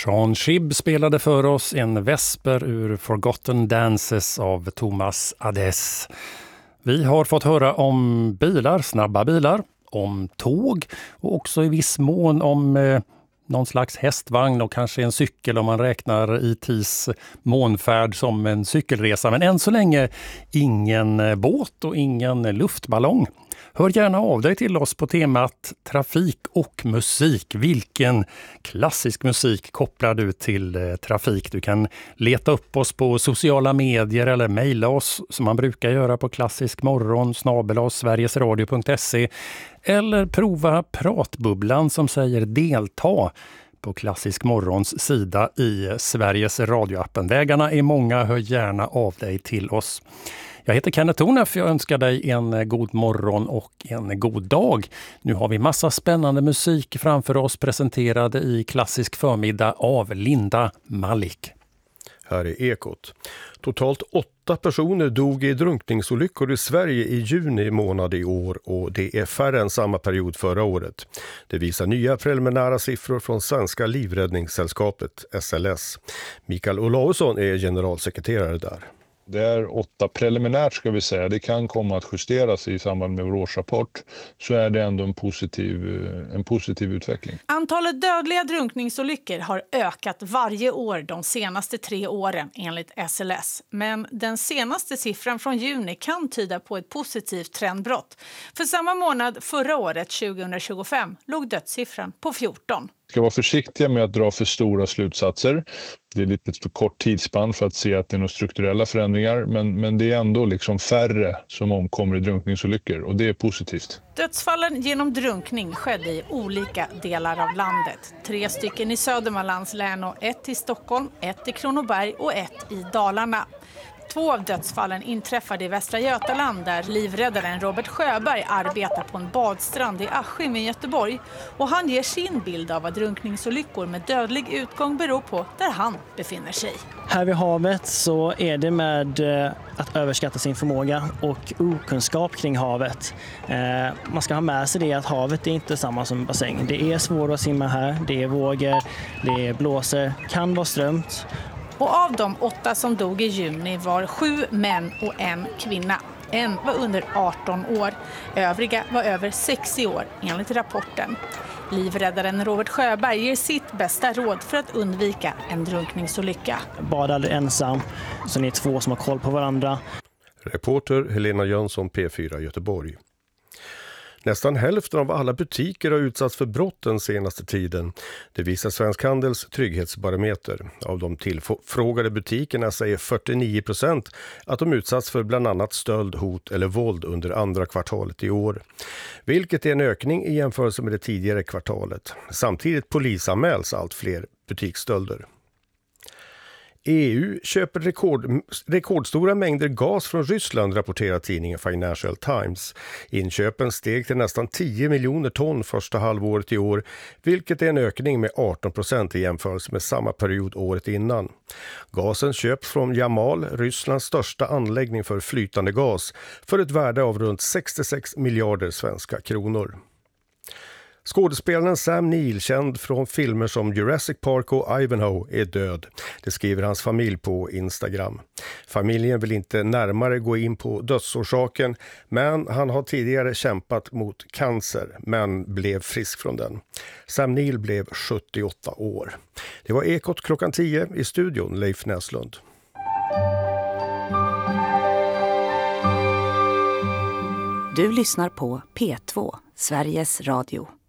Sean Shibb spelade för oss en vesper ur Forgotten Dances av Thomas Adès. Vi har fått höra om bilar, snabba bilar, om tåg och också i viss mån om någon slags hästvagn och kanske en cykel om man räknar IT:s månfärd som en cykelresa. Men än så länge ingen båt och ingen luftballong. Hör gärna av dig till oss på temat trafik och musik. Vilken klassisk musik kopplar du till trafik? Du kan leta upp oss på sociala medier eller mejla oss som man brukar göra på klassiskmorgon@sverigesradio.se eller prova pratbubblan som säger delta på Klassisk Morgons sida i Sveriges radioappen. Vägarna är många, hör gärna av dig till oss. Jag heter Kenneth Tornef, jag önskar dig en god morgon och en god dag. Nu har vi massa spännande musik framför oss presenterade i Klassisk förmiddag av Linda Malik. Här är Ekot. Totalt 8 personer dog i drunkningsolyckor i Sverige i juni månad i år och det är färre än samma period förra året. Det visar nya preliminära siffror från Svenska livräddningssällskapet SLS. Mikael Olausson är generalsekreterare där. Det är 8 preliminärt ska vi säga. Det kan komma att justeras i samband med vår årsrapport. Så är det ändå en positiv utveckling. Antalet dödliga drunkningsolyckor har ökat varje år de senaste 3 åren enligt SLS. Men den senaste siffran från juni kan tyda på ett positivt trendbrott. För samma månad förra året, 2025, låg dödssiffran på 14. Vi ska vara försiktiga med att dra för stora slutsatser. Det är lite för kort tidsspann för att se att det är några strukturella förändringar. Men det är ändå liksom färre som omkommer i drunkningsolyckor och det är positivt. Dödsfallen genom drunkning skedde i olika delar av landet. 3 stycken i Södermanlands län och 1 i Stockholm, 1 i Kronoberg och 1 i Dalarna. 2 av dödsfallen inträffade i Västra Götaland där livräddaren Robert Sjöberg arbetar på en badstrand i Askim i Göteborg. Och han ger sin bild av vad drunkningsolyckor med dödlig utgång beror på där han befinner sig. Här vid havet så är det med att överskatta sin förmåga och okunskap kring havet. Man ska ha med sig det att havet är inte samma som bassäng. Det är svårt att simma här, det är vågor, det blåser, kan vara strömt. Och av de 8 som dog i juni var 7 män och 1 kvinna. En var under 18 år. Övriga var över 60 år enligt rapporten. Livräddaren Robert Sjöberg ger sitt bästa råd för att undvika en drunkningsolycka. Bada aldrig ensam, så ni är 2 som har koll på varandra. Reporter Helena Jönsson, P4 Göteborg. Nästan hälften av alla butiker har utsatts för brott den senaste tiden. Det visar Svensk Handels trygghetsbarometer. Av de tillfrågade butikerna säger 49% att de utsatts för bland annat stöld, hot eller våld under andra kvartalet i år. Vilket är en ökning i jämförelse med det tidigare kvartalet. Samtidigt polisanmäls allt fler butiksstölder. EU köper rekordstora mängder gas från Ryssland, rapporterar tidningen Financial Times. Inköpen steg till nästan 10 miljoner ton första halvåret i år, vilket är en ökning med 18% i jämförelse med samma period året innan. Gasen köps från Jamal, Rysslands största anläggning för flytande gas, för ett värde av runt 66 miljarder svenska kronor. Skådespelaren Sam Neill, känd från filmer som Jurassic Park och Ivanhoe, är död. Det skriver hans familj på Instagram. Familjen vill inte närmare gå in på dödsorsaken, men han har tidigare kämpat mot cancer men blev frisk från den. Sam Neill blev 78 år. Det var Ekot klockan 10 i studion, Leif Näslund. Du lyssnar på P2, Sveriges Radio.